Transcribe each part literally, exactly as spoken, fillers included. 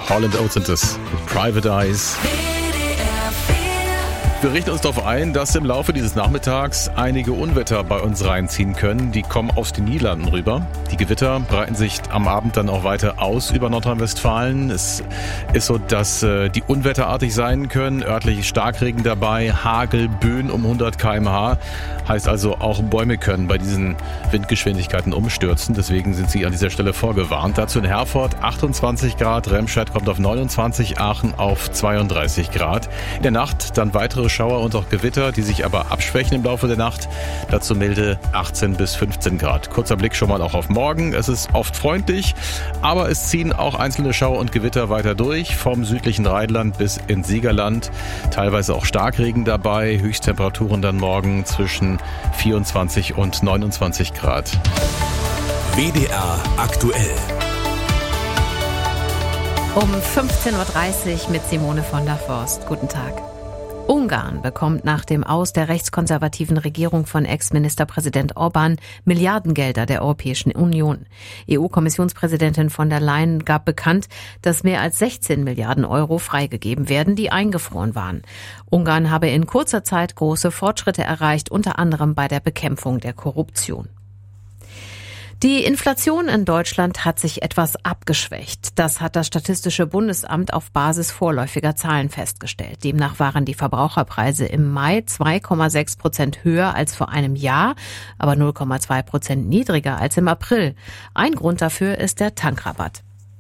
Holland Oates sind es mit Private Eyes. Wir richten uns darauf ein, dass im Laufe dieses Nachmittags einige Unwetter bei uns reinziehen können. Die kommen aus den Niederlanden rüber. Die Gewitter breiten sich am Abend dann auch weiter aus über Nordrhein-Westfalen. Es ist so, dass äh, die unwetterartig sein können. Örtlich Starkregen dabei, Hagel, Böen um hundert Kilometer pro Stunde. Heißt also, auch Bäume können bei diesen Windgeschwindigkeiten umstürzen. Deswegen sind sie an dieser Stelle vorgewarnt. Dazu in Herford achtundzwanzig Grad, Remscheid kommt auf neunundzwanzig, Aachen auf zweiunddreißig Grad. In der Nacht dann weitere Schauer und auch Gewitter, die sich aber abschwächen im Laufe der Nacht. Dazu milde achtzehn bis fünfzehn Grad. Kurzer Blick schon mal auch auf morgen. Es ist oft freundlich, aber es ziehen auch einzelne Schauer und Gewitter weiter durch. Vom südlichen Rheinland bis ins Siegerland. Teilweise auch Starkregen dabei. Höchsttemperaturen dann morgen zwischen vierundzwanzig und neunundzwanzig Grad. W D R aktuell. Um fünfzehn Uhr dreißig mit Simone von der Forst. Guten Tag. Ungarn bekommt nach dem Aus der rechtskonservativen Regierung von Ex-Ministerpräsident Orbán Milliardengelder der Europäischen Union. E U-Kommissionspräsidentin von der Leyen gab bekannt, dass mehr als sechzehn Milliarden Euro freigegeben werden, die eingefroren waren. Ungarn habe in kurzer Zeit große Fortschritte erreicht, unter anderem bei der Bekämpfung der Korruption. Die Inflation in Deutschland hat sich etwas abgeschwächt. Das hat das Statistische Bundesamt auf Basis vorläufiger Zahlen festgestellt. Demnach waren die Verbraucherpreise im Mai zwei Komma sechs Prozent höher als vor einem Jahr, aber null Komma zwei Prozent niedriger als im April. Ein Grund dafür ist der Tankrabatt.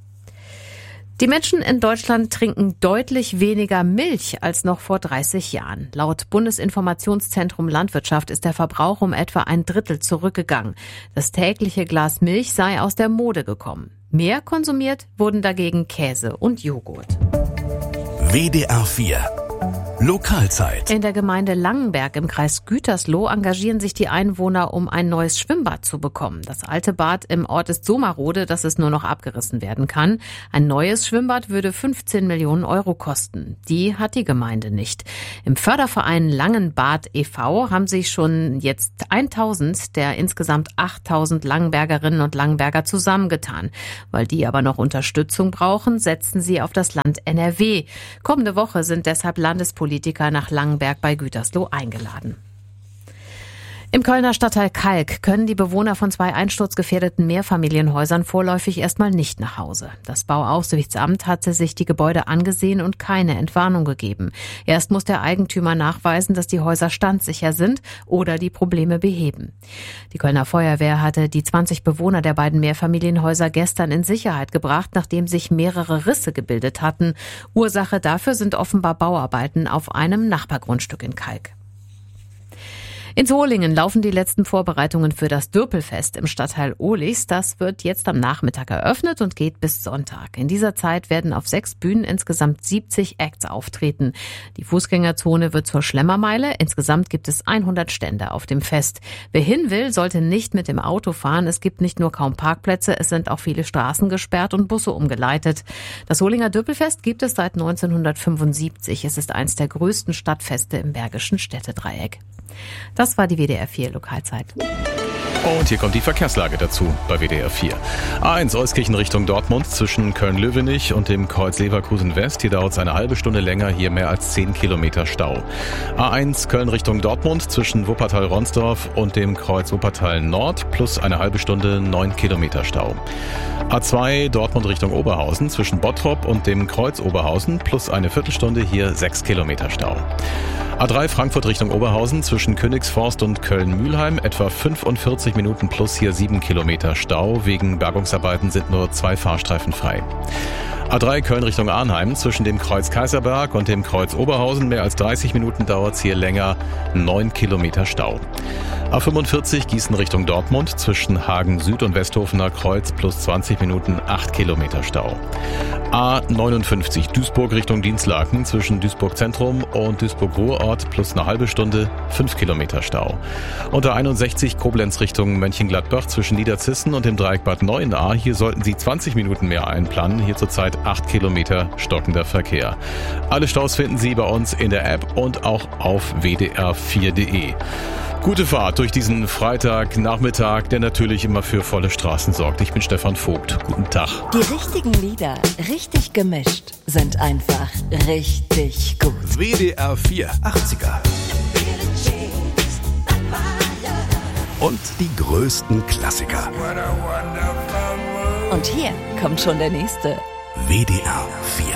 Die Menschen in Deutschland trinken deutlich weniger Milch als noch vor dreißig Jahren. Laut Bundesinformationszentrum Landwirtschaft ist der Verbrauch um etwa ein Drittel zurückgegangen. Das tägliche Glas Milch sei aus der Mode gekommen. Mehr konsumiert wurden dagegen Käse und Joghurt. W D R vier Lokalzeit. In der Gemeinde Langenberg im Kreis Gütersloh engagieren sich die Einwohner, um ein neues Schwimmbad zu bekommen. Das alte Bad im Ort ist so marode, dass es nur noch abgerissen werden kann. Ein neues Schwimmbad würde fünfzehn Millionen Euro kosten. Die hat die Gemeinde nicht. Im Förderverein Langenbad e V haben sich schon jetzt tausend der insgesamt achttausend Langenbergerinnen und Langenberger zusammengetan. Weil die aber noch Unterstützung brauchen, setzen sie auf das Land N R W. Kommende Woche sind deshalb Landespolitiker nach Langenberg bei Gütersloh eingeladen. Im Kölner Stadtteil Kalk können die Bewohner von zwei einsturzgefährdeten Mehrfamilienhäusern vorläufig erstmal nicht nach Hause. Das Bauaufsichtsamt hatte sich die Gebäude angesehen und keine Entwarnung gegeben. Erst muss der Eigentümer nachweisen, dass die Häuser standsicher sind oder die Probleme beheben. Die Kölner Feuerwehr hatte die zwanzig Bewohner der beiden Mehrfamilienhäuser gestern in Sicherheit gebracht, nachdem sich mehrere Risse gebildet hatten. Ursache dafür sind offenbar Bauarbeiten auf einem Nachbargrundstück in Kalk. In Solingen laufen die letzten Vorbereitungen für das Dürpelfest im Stadtteil Ohligs. Das wird jetzt am Nachmittag eröffnet und geht bis Sonntag. In dieser Zeit werden auf sechs Bühnen insgesamt siebzig Acts auftreten. Die Fußgängerzone wird zur Schlemmermeile. Insgesamt gibt es hundert Stände auf dem Fest. Wer hin will, sollte nicht mit dem Auto fahren. Es gibt nicht nur kaum Parkplätze, es sind auch viele Straßen gesperrt und Busse umgeleitet. Das Solinger Dürpelfest gibt es seit neunzehnhundertfünfundsiebzig. Es ist eines der größten Stadtfeste im Bergischen Städtedreieck. Das war die W D R vier Lokalzeit. Und hier kommt die Verkehrslage dazu bei W D R vier. A eins Euskirchen Richtung Dortmund zwischen Köln-Löwenich und dem Kreuz Leverkusen West. Hier dauert es eine halbe Stunde länger, hier mehr als zehn Kilometer Stau. A eins Köln Richtung Dortmund zwischen Wuppertal-Ronsdorf und dem Kreuz Wuppertal Nord plus eine halbe Stunde neun Kilometer Stau. A zwei Dortmund Richtung Oberhausen zwischen Bottrop und dem Kreuz Oberhausen plus eine Viertelstunde, hier sechs Kilometer Stau. A drei Frankfurt Richtung Oberhausen zwischen Königsforst und Köln-Mühlheim etwa fünfundvierzig Minuten plus, hier sieben Kilometer Stau. Wegen Bergungsarbeiten sind nur zwei Fahrstreifen frei. A drei Köln Richtung Arnheim zwischen dem Kreuz Kaiserberg und dem Kreuz Oberhausen mehr als dreißig Minuten dauert es hier länger, neun Kilometer Stau. A fünfundvierzig Gießen Richtung Dortmund zwischen Hagen Süd und Westhofener Kreuz plus zwanzig Minuten, acht Kilometer Stau. A neunundfünfzig Duisburg Richtung Dinslaken zwischen Duisburg Zentrum und Duisburg Ruhrort plus eine halbe Stunde, fünf Kilometer Stau. Und A einundsechzig Koblenz Richtung Mönchengladbach zwischen Niederzissen und dem Dreieck Bad Neuenahr. Hier sollten Sie zwanzig Minuten mehr einplanen. Hier zurzeit acht Kilometer stockender Verkehr. Alle Staus finden Sie bei uns in der App und auch auf w d r vier punkt d e. Gute Fahrt durch diesen Freitagnachmittag, der natürlich immer für volle Straßen sorgt. Ich bin Stefan Vogt. Guten Tag. Die richtigen Lieder, richtig gemischt, sind einfach richtig gut. W D R vier achtziger. Und die größten Klassiker. Und hier kommt schon der nächste. W D R vier.